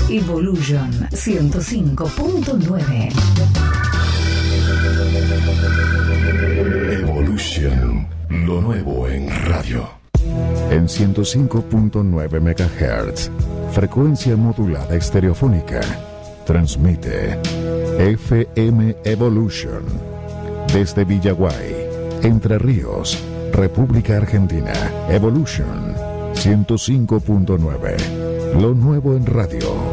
Evolution 105.9. Evolution, lo nuevo en radio. En 105.9 MHz, frecuencia modulada estereofónica, transmite FM Evolution desde Villaguay, Entre Ríos, República Argentina. Evolution 105.9, lo nuevo en radio.